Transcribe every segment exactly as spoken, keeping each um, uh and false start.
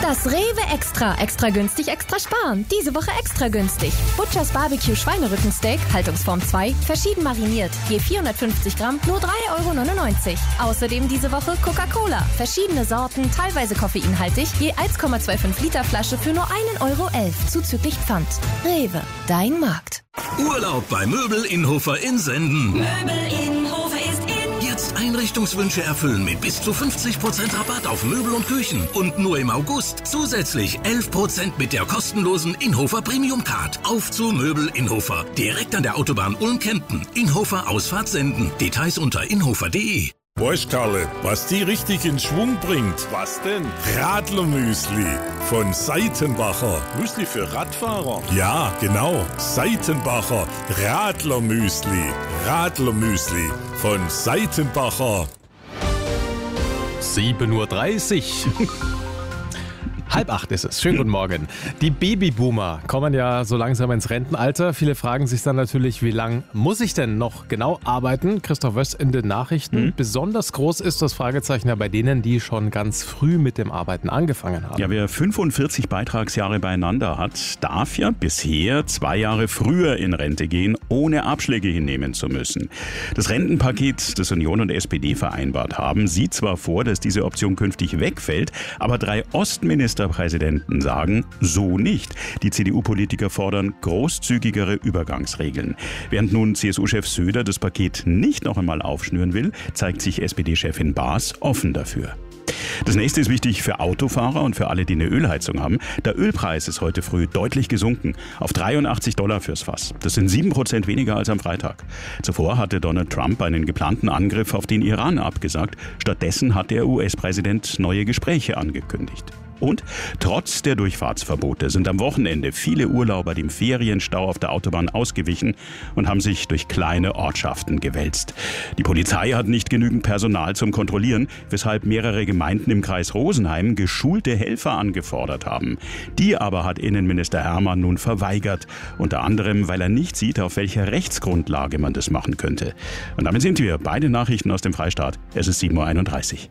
Das Rewe Extra. Extra günstig, extra sparen. Diese Woche extra günstig. Butchers Barbecue Schweinerückensteak, Haltungsform zwei, verschieden mariniert. Je vierhundertfünfzig Gramm, nur drei Euro neunundneunzig. Außerdem diese Woche Coca-Cola. Verschiedene Sorten, teilweise koffeinhaltig, je eins Komma fünfundzwanzig Liter Flasche für nur ein Euro elf, zuzüglich Pfand. Rewe, dein Markt. Urlaub bei Möbel Innhofer in Senden. Möbel Innhofer ist in. Jetzt Einrichtungswünsche erfüllen mit bis zu fünfzig Prozent Rabatt auf Möbel und Küchen. Und nur im August zusätzlich elf Prozent mit der kostenlosen Innhofer Premium Card. Auf zu Möbel Innhofer. Direkt an der Autobahn Ulm-Kempten. Innhofer Ausfahrt Senden. Details unter innhofer punkt de. Weißt Karle, was die richtig in Schwung bringt? Was denn? Radlermüsli von Seitenbacher. Müsli für Radfahrer? Ja, genau. Seitenbacher Radlermüsli. Radlermüsli von Seitenbacher. sieben Uhr dreißig. Halb acht ist es. Schönen guten Morgen. Die Babyboomer kommen ja so langsam ins Rentenalter. Viele fragen sich dann natürlich, wie lang muss ich denn noch genau arbeiten? Christoph Wöss in den Nachrichten. Mhm. Besonders groß ist das Fragezeichen ja bei denen, die schon ganz früh mit dem Arbeiten angefangen haben. Ja, wer fünfundvierzig Beitragsjahre beieinander hat, darf ja bisher zwei Jahre früher in Rente gehen, ohne Abschläge hinnehmen zu müssen. Das Rentenpaket, das Union und S P D vereinbart haben, sieht zwar vor, dass diese Option künftig wegfällt, aber drei Ostminister Präsidenten sagen, so nicht. Die C D U-Politiker fordern großzügigere Übergangsregeln. Während nun C S U-Chef Söder das Paket nicht noch einmal aufschnüren will, zeigt sich S P D-Chefin Baas offen dafür. Das nächste ist wichtig für Autofahrer und für alle, die eine Ölheizung haben. Der Ölpreis ist heute früh deutlich gesunken, auf dreiundachtzig Dollar fürs Fass. Das sind sieben Prozent weniger als am Freitag. Zuvor hatte Donald Trump einen geplanten Angriff auf den Iran abgesagt. Stattdessen hat der U S-Präsident neue Gespräche angekündigt. Und trotz der Durchfahrtsverbote sind am Wochenende viele Urlauber dem Ferienstau auf der Autobahn ausgewichen und haben sich durch kleine Ortschaften gewälzt. Die Polizei hat nicht genügend Personal zum Kontrollieren, weshalb mehrere Gemeinden im Kreis Rosenheim geschulte Helfer angefordert haben. Die aber hat Innenminister Hermann nun verweigert, unter anderem, weil er nicht sieht, auf welcher Rechtsgrundlage man das machen könnte. Und damit sind wir bei den Nachrichten aus dem Freistaat. Es ist sieben Uhr einunddreißig.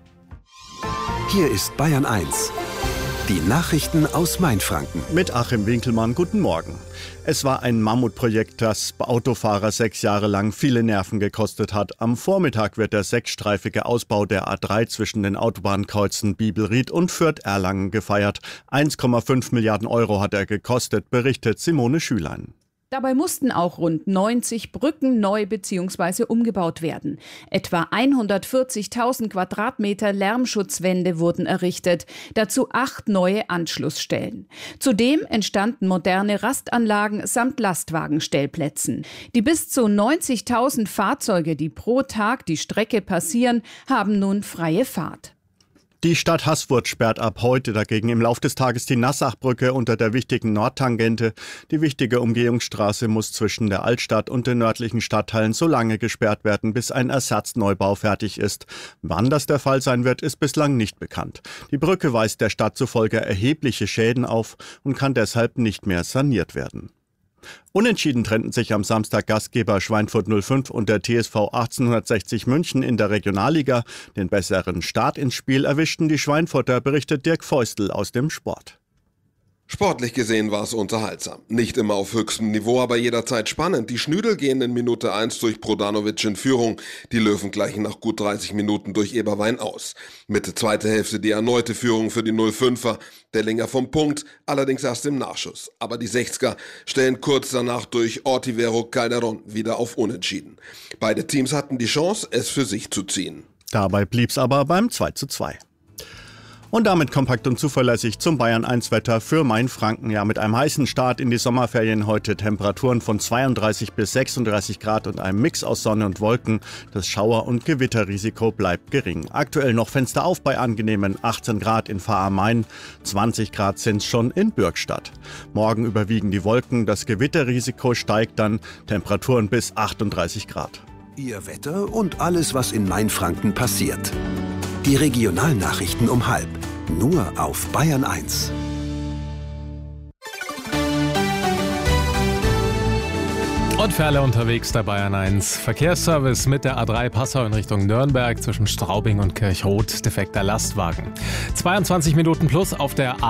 Hier ist Bayern eins. Die Nachrichten aus Mainfranken. Mit Achim Winkelmann, guten Morgen. Es war ein Mammutprojekt, das Autofahrer sechs Jahre lang viele Nerven gekostet hat. Am Vormittag wird der sechsstreifige Ausbau der A drei zwischen den Autobahnkreuzen Biebelried und Fürth-Erlangen gefeiert. eins Komma fünf Milliarden Euro hat er gekostet, berichtet Simone Schülein. Dabei mussten auch rund neunzig Brücken neu bzw. umgebaut werden. Etwa hundertvierzigtausend Quadratmeter Lärmschutzwände wurden errichtet, dazu acht neue Anschlussstellen. Zudem entstanden moderne Rastanlagen samt Lastwagenstellplätzen. Die bis zu neunzigtausend Fahrzeuge, die pro Tag die Strecke passieren, haben nun freie Fahrt. Die Stadt Haßfurt sperrt ab heute dagegen im Lauf des Tages die Nassachbrücke unter der wichtigen Nordtangente. Die wichtige Umgehungsstraße muss zwischen der Altstadt und den nördlichen Stadtteilen so lange gesperrt werden, bis ein Ersatzneubau fertig ist. Wann das der Fall sein wird, ist bislang nicht bekannt. Die Brücke weist der Stadt zufolge erhebliche Schäden auf und kann deshalb nicht mehr saniert werden. Unentschieden trennten sich am Samstag Gastgeber Schweinfurt null fünf und der T S V achtzehnhundertsechzig München in der Regionalliga. Den besseren Start ins Spiel erwischten die Schweinfurter, berichtet Dirk Feustel aus dem Sport. Sportlich gesehen war es unterhaltsam. Nicht immer auf höchstem Niveau, aber jederzeit spannend. Die Schnüdel gehen in Minute eins durch Brodanovic in Führung. Die Löwen gleichen nach gut dreißig Minuten durch Eberwein aus. Mitte zweite Hälfte die erneute Führung für die null fünfer. Dellinger vom Punkt, allerdings erst im Nachschuss. Aber die sechziger stellen kurz danach durch Ortivero Calderon wieder auf Unentschieden. Beide Teams hatten die Chance, es für sich zu ziehen. Dabei blieb's aber beim zwei zu zwei. Und damit kompakt und zuverlässig zum Bayern eins Wetter für Mainfranken. Ja, mit einem heißen Start in die Sommerferien heute Temperaturen von zweiunddreißig bis sechsunddreißig Grad und einem Mix aus Sonne und Wolken. Das Schauer- und Gewitterrisiko bleibt gering. Aktuell noch Fenster auf bei angenehmen achtzehn Grad in Vahr am Main, zwanzig Grad sind's schon in Bürgstadt. Morgen überwiegen die Wolken, das Gewitterrisiko steigt dann, Temperaturen bis achtunddreißig Grad. Ihr Wetter und alles, was in Mainfranken passiert. Die Regionalnachrichten um halb. Nur auf Bayern eins. Und für alle unterwegs der Bayern eins. Verkehrsservice mit der A drei Passau in Richtung Nürnberg zwischen Straubing und Kirchroth. Defekter Lastwagen. zweiundzwanzig Minuten plus auf der A